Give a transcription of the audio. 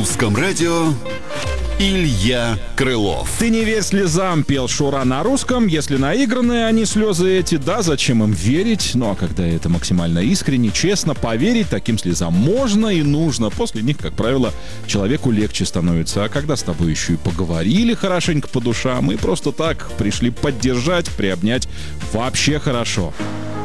русском радио Илья Крылов. «Ты не верь слезам», пел Шура на русском. Если наигранные они слезы эти, да, зачем им верить? Ну а когда это максимально искренне, честно, поверить таким слезам можно и нужно. После них, как правило, человеку легче становится. А когда с тобой еще и поговорили хорошенько по душам и просто так пришли поддержать, приобнять, вообще хорошо.